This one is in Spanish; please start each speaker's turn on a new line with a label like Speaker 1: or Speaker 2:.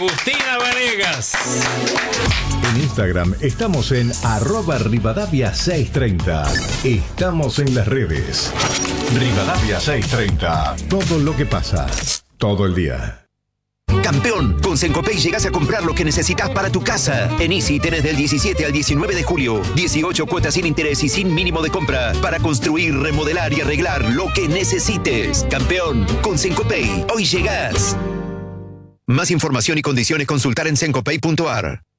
Speaker 1: Agustina Vanegas.
Speaker 2: En Instagram estamos en @Rivadavia630. Estamos en las redes. Rivadavia630. Todo lo que pasa. Todo el día.
Speaker 3: Campeón, con Sencopay llegas a comprar lo que necesitas para tu casa. En Easy tenés del 17 al 19 de julio 18 cuotas sin interés y sin mínimo de compra para construir, remodelar y arreglar lo que necesites. Campeón, con Sencopay, hoy llegás. Más información y condiciones consultar en sencopay.ar.